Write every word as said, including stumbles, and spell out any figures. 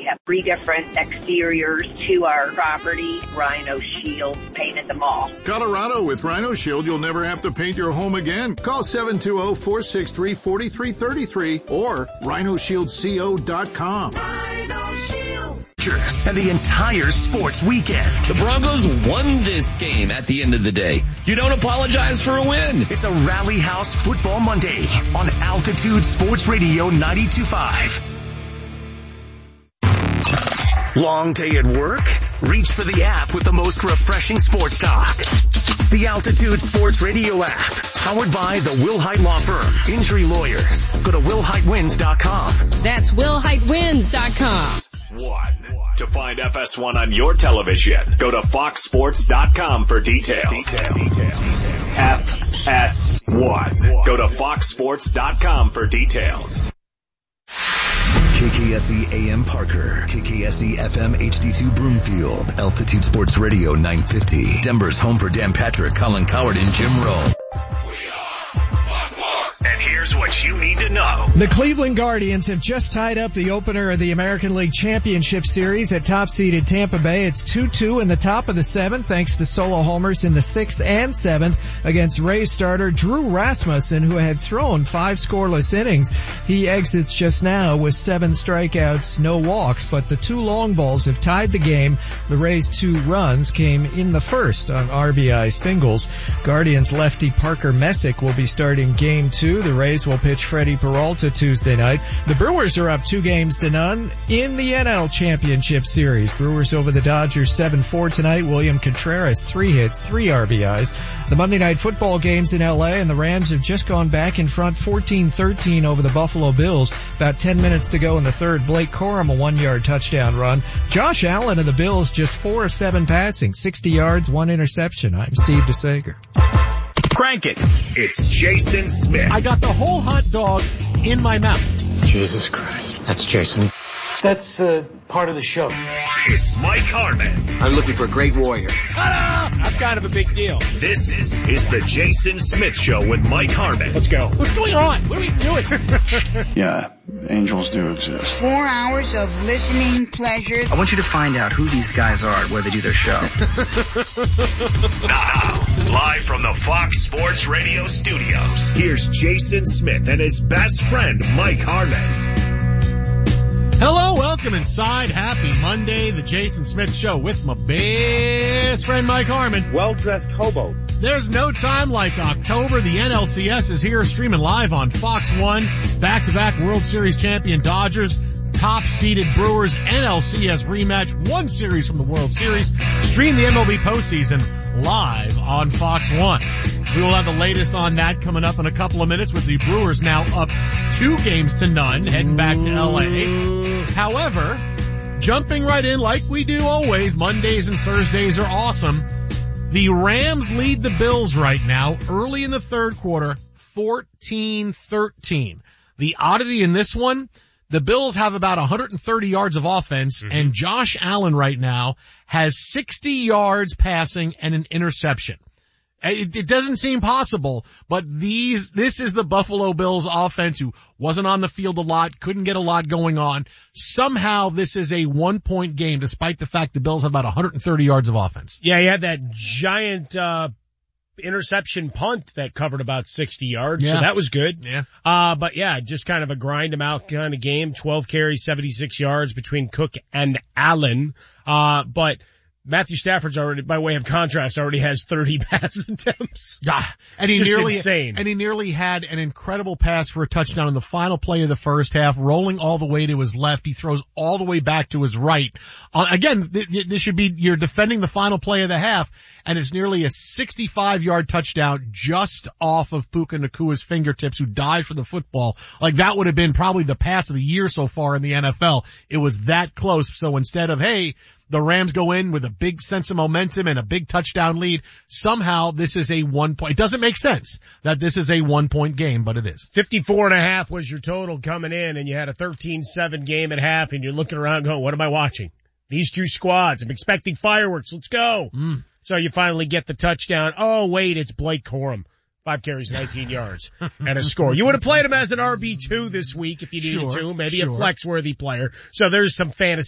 have three different exteriors to our property. Rhino Shield painted them all. Colorado, with Rhino Shield, you'll never have to paint your home again. Call seven two zero, four six three, four three three three or rhino shield co dot com. Rhino Shield. And the entire sports weekend. The Broncos won this game at the end of the day. You don't apologize for a win. It's a Rally House Football Monday on Altitude Sports Radio ninety-two point five. Long day at work? Reach for the app with the most refreshing sports talk. The Altitude Sports Radio app, powered by the Wilhite Law Firm. Injury lawyers. Go to will hite wins dot com. That's will hite wins dot com. One. To find F S one on your television, go to fox sports dot com for details. Details. Details. F S one. Go to fox sports dot com for details. K K S E A M Parker, K K S E F M H D two Broomfield, Altitude Sports Radio nine fifty. Denver's home for Dan Patrick, Colin Coward, and Jim Rowe. And here's what you need to know. The Cleveland Guardians have just tied up the opener of the American League Championship Series at top-seeded Tampa Bay. It's two two in the top of the seventh, thanks to solo homers in the sixth and seventh against Rays starter Drew Rasmussen, who had thrown five scoreless innings. He exits just now with seven strikeouts, no walks, but the two long balls have tied the game. The Rays' two runs came in the first on R B I singles. Guardians lefty Parker Messick will be starting game two. The Rays will pitch Freddie Peralta Tuesday night. The Brewers are up two games to none in the N L Championship Series. Brewers over the Dodgers seven four tonight. William Contreras, three hits, three R B Is. The Monday night football games in L A, and the Rams have just gone back in front fourteen thirteen over the Buffalo Bills. About ten minutes to go in the third. Blake Corum, a one-yard touchdown run. Josh Allen of the Bills just four of seven passing, sixty yards, one interception. I'm Steve DeSager. Crank it. It's Jason Smith. I got the whole hot dog in my mouth. Jesus Christ. That's Jason. That's uh, part of the show. It's Mike Harmon. I'm looking for a great warrior. Ta-da! I'm kind of a big deal. This is, is the Jason Smith Show with Mike Harmon. Let's go. What's going on? What are we doing? Yeah, angels do exist. Four hours of listening pleasure. I want you to find out who these guys are where they do their show. Now, live from the Fox Sports Radio studios, here's Jason Smith and his best friend, Mike Harmon. Hello, welcome inside. Happy Monday, the Jason Smith Show with my best friend Mike Harmon. Well-dressed hobo. There's no time like October. The N L C S is here, streaming live on Fox one. Back-to-back World Series champion Dodgers, top-seeded Brewers, N L C S rematch, one series from the World Series. Stream the M L B postseason live on Fox one. We will have the latest on that coming up in a couple of minutes with the Brewers now up two games to none, heading back to L A. However, jumping right in like we do always, Mondays and Thursdays are awesome. The Rams lead the Bills right now, early in the third quarter, fourteen thirteen. The oddity in this one, the Bills have about one hundred thirty yards of offense, mm-hmm. and Josh Allen right now has sixty yards passing and an interception. It, it doesn't seem possible, but these, this is the Buffalo Bills offense who wasn't on the field a lot, couldn't get a lot going on. Somehow this is a one point game despite the fact the Bills have about one hundred thirty yards of offense. Yeah, he had that giant, uh, interception punt that covered about sixty yards. Yeah. So that was good. Yeah. Uh, but yeah, just kind of a grind them out kind of game. twelve carries, seventy-six yards between Cook and Allen. Uh, but Matthew Stafford's already, by way of contrast, already has thirty pass attempts. Yeah. And he Just nearly, insane. and he nearly had an incredible pass for a touchdown in the final play of the first half, rolling all the way to his left. He throws all the way back to his right. Uh, again, th- th- this should be, you're defending the final play of the half, and it's nearly a sixty-five yard touchdown just off of Puka Nakua's fingertips, who died for the football. Like, that would have been probably the pass of the year so far in the N F L. It was that close. So instead of, hey, the Rams go in with a big sense of momentum and a big touchdown lead, somehow this is a one point. It doesn't make sense that this is a one point game, but it is. fifty-four and a half was your total coming in, and you had a thirteen seven game at half, and you're looking around going, what am I watching? These two squads. I'm expecting fireworks. Let's go. Mm. So you finally get the touchdown. Oh, wait, it's Blake Corum. Five carries, nineteen yards, and a score. You would have played him as an R B two this week if you needed sure, to. Maybe sure. a flex-worthy player. So there's some fantasy